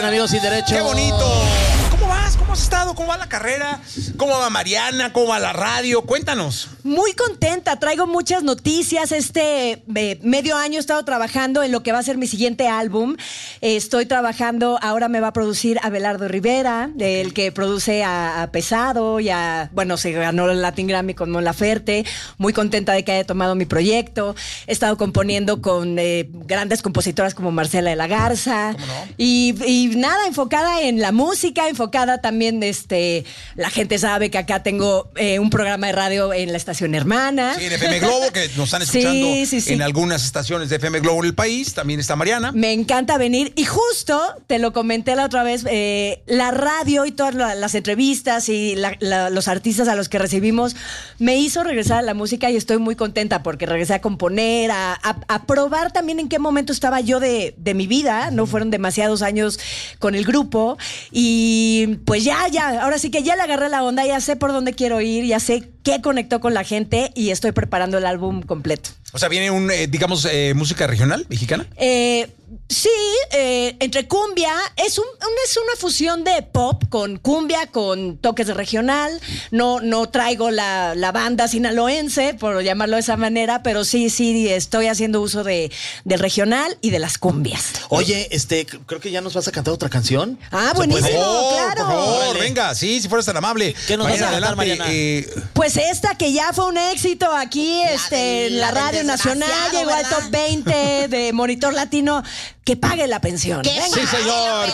bien, amigos sin derecho? ¡Qué bonito! ¿Cómo vas? ¿Cómo has estado? ¿Cómo va la carrera? ¿Cómo va Mariana? ¿Cómo va la radio? Cuéntanos. Muy contenta, traigo muchas noticias. Medio año he estado trabajando en lo que va a ser mi siguiente álbum. Estoy trabajando, ahora me va a producir Abelardo Rivera, el que produce a Pesado y se ganó el Latin Grammy con Mon Laferte. Muy contenta de que haya tomado mi proyecto. He estado componiendo con grandes compositoras como Marcela de la Garza. ¿Cómo no? Y nada, enfocada en la música, enfocada también, la gente sabe que acá tengo un programa de radio en la estación hermana. Sí, en FM Globo, que nos están escuchando Sí. en algunas estaciones de FM Globo en el país. También está Mariana. Me encanta venir. Y justo, te lo comenté la otra vez, la radio y todas las entrevistas y los artistas a los que recibimos me hizo regresar a la música y estoy muy contenta porque regresé a componer, a probar también en qué momento estaba yo de mi vida. No fueron demasiados años con el grupo y pues ya, ahora sí que ya le agarré la onda, ya sé por dónde quiero ir, ya sé qué conectó con la gente y estoy preparando el álbum completo. O sea, viene música regional mexicana. Sí, entre cumbia, es una fusión de pop con cumbia, con toques de regional. No traigo la banda sinaloense, por llamarlo de esa manera, pero sí, estoy haciendo uso del regional y de las cumbias. Oye, creo que ya nos vas a cantar otra canción. Ah, buenísimo, claro. Por favor, Órale. venga, sí, si fueras tan amable. ¿Qué nos vas a cantar, adelante, Mariana? Pues esta que ya fue un éxito aquí, en la Radio Nacional, llegó al top 20 de Monitor Latino, que pague la pensión. Sí, señor.